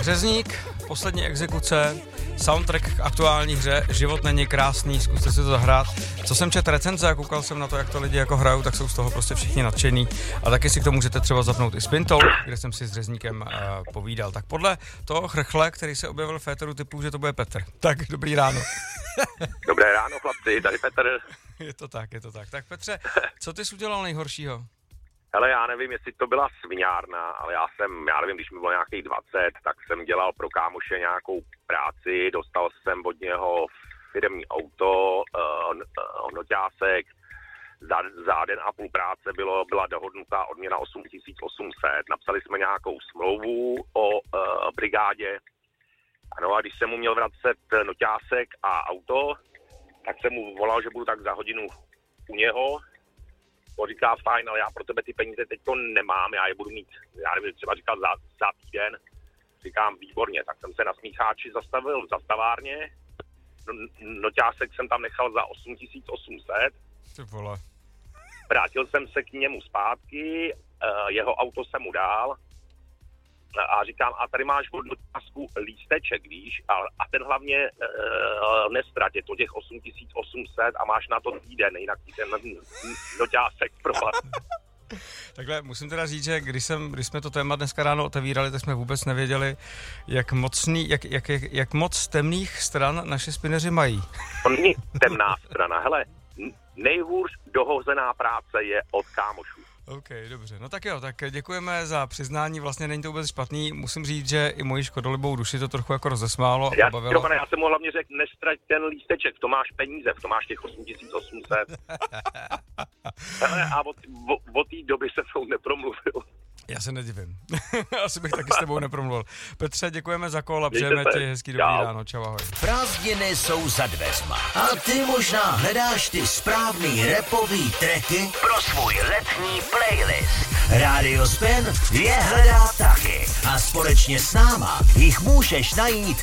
Řezník, poslední exekuce, soundtrack k aktuální hře, Život není krásný, zkuste si to zahrát. Co jsem četl recenze a koukal jsem na to, jak to lidi jako hrajou, tak jsou z toho prostě všichni nadšený. A taky si k tomu můžete třeba zapnout i Spintou, kde jsem si s Řezníkem povídal. Tak podle toho chrchle, který se objevil v féteru, typu, že to bude Petr. Tak dobrý ráno. Dobré ráno, chlapci, tady Petr. Je to tak. Tak Petře, co ty jsi udělal nejhoršího? Hele, já nevím, jestli to byla sviňárna, ale já nevím, když mi bylo nějakých 20, tak jsem dělal pro kámoše nějakou práci, dostal jsem od něho firemní auto, noťásek, za den a půl práce byla dohodnutá odměna 8800, napsali jsme nějakou smlouvu o brigádě, ano a když jsem mu měl vracet noťásek a auto, tak jsem mu volal, že budu tak za hodinu u něho. On říká, fajn, ale já pro tebe ty peníze teďko nemám, já je budu mít, já nevím, třeba říkal za týden. Říkám, výborně, tak jsem se na Smícháči zastavil v zastavárně, noťásek jsem tam nechal za 8800. Ty vole. Vrátil jsem se k němu zpátky, jeho auto jsem mu dal a říkám, a tady máš od noťásku lísteček, víš, a ten hlavně nestrat, je to těch 8800 a máš na to týden, jinak ti ten noťásek propad. Takhle musím teda říct, že když jsme to téma dneska ráno otevírali, tak jsme vůbec nevěděli, jak moc temných stran naši spineři mají. To není temná strana, hele, nejhůř dohozená práce je od kámošů. OK, dobře. No tak jo, tak děkujeme za přiznání, vlastně není to vůbec špatný. Musím říct, že i moji škodolibou duši to trochu jako rozesmálo a pobavilo. Já jsem mu hlavně řekl, nestrať ten lísteček, to máš peníze, to máš těch 8800. A od té doby se mnou nepromluvil. Já se nedivím. Asi bych taky s tebou nepromluvil. Petře, děkujeme za kol a přejeme ti hezký dobrý ráno. Čau, ahoj. Prázdniny jsou za dveřma a ty možná hledáš ty správný rapový tracky pro svůj letní playlist. Radio Spin je hledá taky a společně s náma jich můžeš najít